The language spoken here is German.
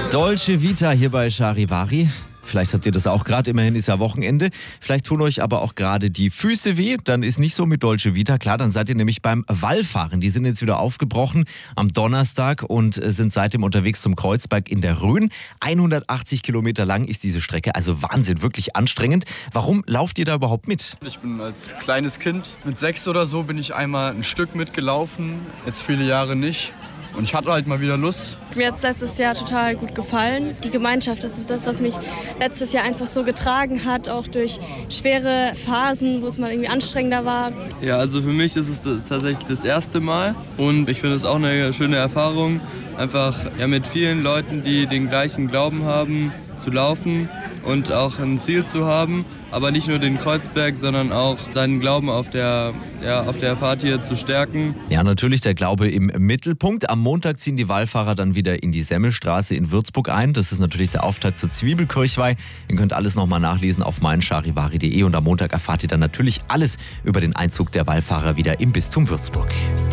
Dolce Vita hier bei Charivari. Vielleicht habt ihr das auch gerade, immerhin ist ja Wochenende. Vielleicht tun euch aber auch gerade die Füße weh. Dann ist nicht so mit Dolce Vita. Klar, dann seid ihr nämlich beim Wallfahren. Die sind jetzt wieder aufgebrochen am Donnerstag und sind seitdem unterwegs zum Kreuzberg in der Rhön. 180 Kilometer lang ist diese Strecke, also Wahnsinn, wirklich anstrengend. Warum lauft ihr da überhaupt mit? Ich bin als kleines Kind, mit 6 oder so, bin ich einmal ein Stück mitgelaufen. Jetzt viele Jahre nicht. Und ich hatte halt mal wieder Lust. Mir hat es letztes Jahr total gut gefallen. Die Gemeinschaft, das ist das, was mich letztes Jahr einfach so getragen hat, auch durch schwere Phasen, wo es mal irgendwie anstrengender war. Ja, also für mich ist es tatsächlich das erste Mal und ich finde es auch eine schöne Erfahrung, einfach mit vielen Leuten, die den gleichen Glauben haben, zu laufen und auch ein Ziel zu haben, aber nicht nur den Kreuzberg, sondern auch seinen Glauben auf der Fahrt hier zu stärken. Ja, natürlich der Glaube im Mittelpunkt. Am Montag ziehen die Wallfahrer dann wieder in die Semmelstraße in Würzburg ein. Das ist natürlich der Auftakt zur Zwiebelkirchweih. Ihr könnt alles nochmal nachlesen auf meincharivari.de und am Montag erfahrt ihr dann natürlich alles über den Einzug der Wallfahrer wieder im Bistum Würzburg.